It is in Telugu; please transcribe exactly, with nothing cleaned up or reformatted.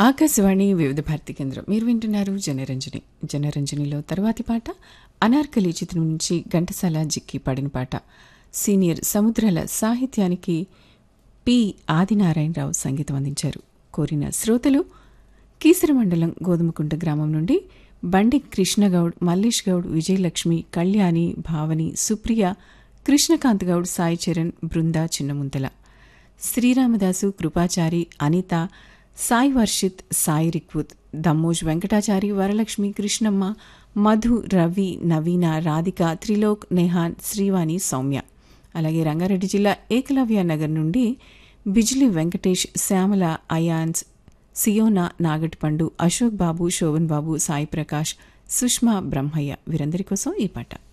ఆకాశవాణి వివిధ భారతి కేంద్రం. మీరు వింటున్నారు జనరంజని. జనరంజనిలో తర్వాతి పాట అనార్కలి చిత్రం నుంచి ఘంటసాల జిక్కి పాడిన పాట. సీనియర్ సముద్రాల సాహిత్యానికి పి ఆదినారాయణరావు సంగీతం అందించారు. కోరిన శ్రోతలు కీసర మండలం గోధుమకుంట గ్రామం నుండి బండి కృష్ణగౌడ్, మల్లేష్ గౌడ్, విజయలక్ష్మి, కళ్యాణి, భావని, సుప్రియ, కృష్ణకాంత్ గౌడ్, సాయి చరణ్, బృంద, చిన్నముంతల, శ్రీరామదాసు, కృపాచారి, అనిత, సాయి వర్షిత్, సాయి రిక్వుత్, దమ్మోజ్ వెంకటాచారి, వరలక్ష్మి, కృష్ణమ్మ, మధు, రవి, నవీన, రాధిక, త్రిలోక్, నెహాన్, శ్రీవాణి, సౌమ్య. అలాగే రంగారెడ్డి జిల్లా ఏకలవ్య నగర్ నుండి బిజ్లీ వెంకటేష్, శ్యామల, అయాన్స్, సియోనా, నాగటిపండు, అశోక్ బాబు, శోభన్ బాబు, సాయి ప్రకాష్, సుష్మా, బ్రహ్మయ్య వీరందరి కోసం ఈ పాట.